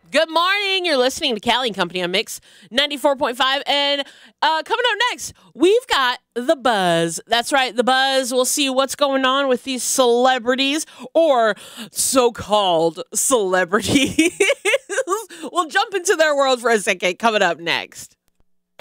Good morning. You're listening to Callie and Company on Mix 94.5. And coming up next, we've got The Buzz. That's right, The Buzz. We'll see what's going on with these celebrities or so-called celebrities. We'll jump into their world for a second coming up next.